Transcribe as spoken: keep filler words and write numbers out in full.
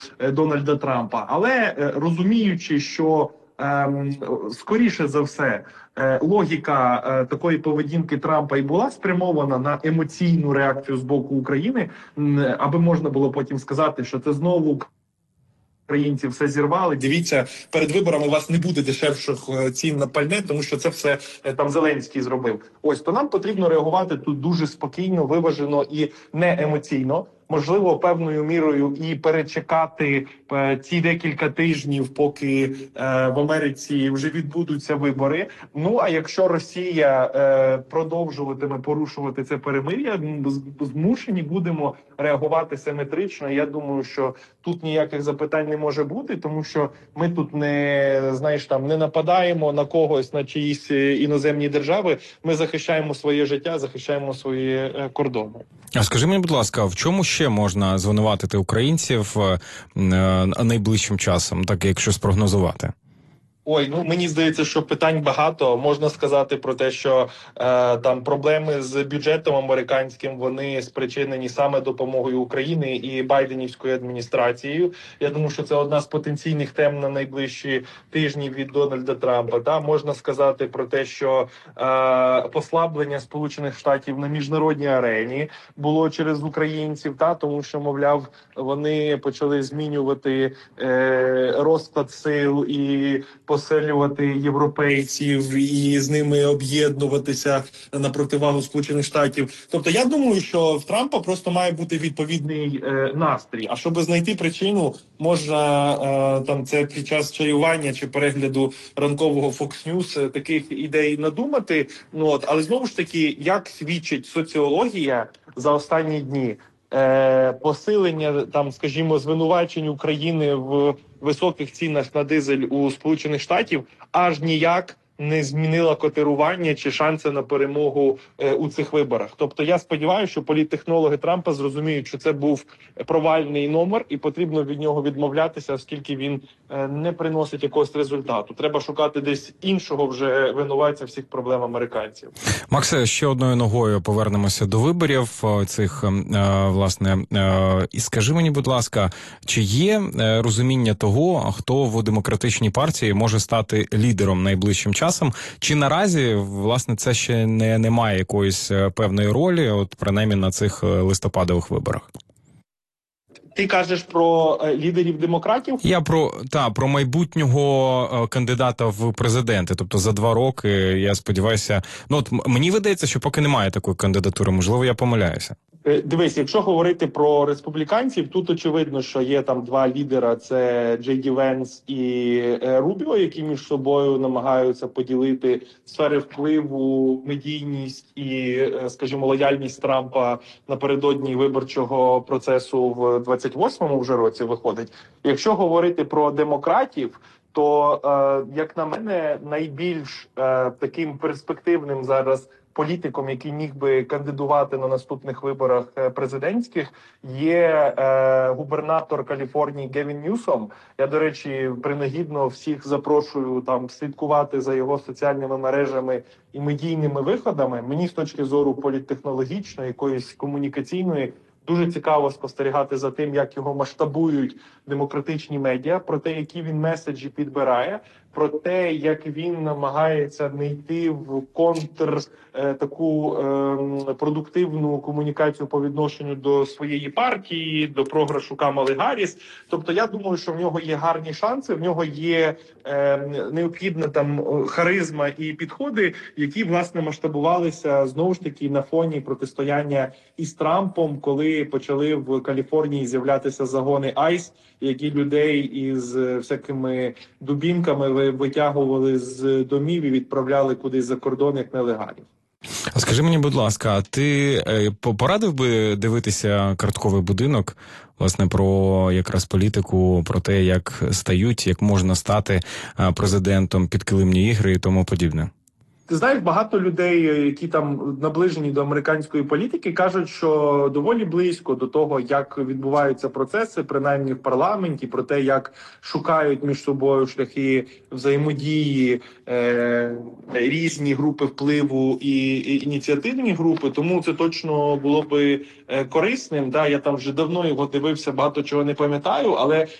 е, Дональда Трампа, але е, розуміючи, що ем, скоріше за все е, логіка е, такої поведінки Трампа і була спрямована на емоційну реакцію з боку України, м, аби можна було потім сказати, що це знову українці все зірвали. Дивіться, перед виборами у вас не буде дешевших е, цін на пальне, тому що це все е, там Зеленський зробив. Ось то нам потрібно реагувати тут дуже спокійно, виважено і не емоційно. Можливо, певною мірою і перечекати е, ці декілька тижнів, поки е, в Америці вже відбудуться вибори. Ну а якщо Росія е, продовжуватиме порушувати це перемир'я, змушені будемо реагувати симетрично. Я думаю, що тут ніяких запитань не може бути, тому що ми тут не знаєш там не нападаємо на когось, на чиїсь іноземні держави. Ми захищаємо своє життя, захищаємо свої е, кордони. А скажи мені, будь ласка, в чому ще можна звинуватити українців е, найближчим часом, так якщо спрогнозувати? Ой, ну мені здається, що питань багато. Можна сказати про те, що е, там проблеми з бюджетом американським, вони спричинені саме допомогою України і байденівською адміністрацією. Я думаю, що це одна з потенційних тем на найближчі тижні від Дональда Трампа. Та можна сказати про те, що е, послаблення Сполучених Штатів на міжнародній арені було через українців, та тому що, мовляв, вони почали змінювати е, розклад сил і посилювати європейців і з ними об'єднуватися на противагу Сполучених Штатів. Тобто я думаю, що в Трампа просто має бути відповідний е, настрій. А щоб знайти причину, можна е, там це під час чаювання чи перегляду ранкового Fox News таких ідей надумати. Ну от, але знову ж таки, як свідчить соціологія за останні дні, Е, посилення там, скажімо, звинувачень України в високих цінах на дизель у Сполучених Штатів аж ніяк не змінила котирування чи шанси на перемогу е, у цих виборах. Тобто я сподіваюся, що політтехнологи Трампа зрозуміють, що це був провальний номер і потрібно від нього відмовлятися, оскільки він е, не приносить якогось результату. Треба шукати десь іншого вже винуватця всіх проблем американців. Максе, ще одною ногою повернемося до виборів цих, е, власне, е, і скажи мені, будь ласка, чи є розуміння того, хто в демократичній партії може стати лідером найближчим часом? Чи наразі, власне, це ще не, не має якоїсь певної ролі, от принаймні на цих листопадових виборах? Ти кажеш про е, лідерів демократів? Я про та про майбутнього е, кандидата в президенти. Тобто за два роки, я сподіваюся, ну от мені видається, що поки немає такої кандидатури, можливо, я помиляюся. Е, дивись, якщо говорити про республіканців, тут очевидно, що є там два лідера: це Джей Ді Венс і е, Рубіо, які між собою намагаються поділити сфери впливу, медійність і, е, скажімо, лояльність Трампа напередодні виборчого процесу в двадцять восьмому вже році виходить. Якщо говорити про демократів, то, е, як на мене, найбільш е, таким перспективним зараз політиком, який міг би кандидувати на наступних виборах президентських, є е, губернатор Каліфорнії Гевін Ньюсом. Я, до речі, принагідно всіх запрошую там слідкувати за його соціальними мережами і медійними виходами. Мені з точки зору політтехнологічної, якоїсь комунікаційної, дуже цікаво спостерігати за тим, як його масштабують демократичні медіа, про те, які він меседжі підбирає, про те, як він намагається не йти в контр е, таку е, продуктивну комунікацію по відношенню до своєї партії, до програшу Камали Гарріс. Тобто я думаю, що в нього є гарні шанси, в нього є е, необхідна там харизма і підходи, які, власне, масштабувалися знову ж таки на фоні протистояння із Трампом, коли почали в Каліфорнії з'являтися загони айс, які людей із всякими дубінками витягували з домів і відправляли кудись за кордон як нелегалів. А скажи мені, будь ласка, а ти е, порадив би дивитися «Картковий будинок», власне, про якраз політику, про те, як стають, як можна стати президентом, підкилимні ігри і тому подібне? Ти знаєш, багато людей, які там наближені до американської політики, кажуть, що доволі близько до того, як відбуваються процеси, принаймні в парламенті, про те, як шукають між собою шляхи взаємодії е, різні групи впливу і, і ініціативні групи. Тому це точно було би е, корисним. Да, я там вже давно його дивився, багато чого не пам'ятаю, але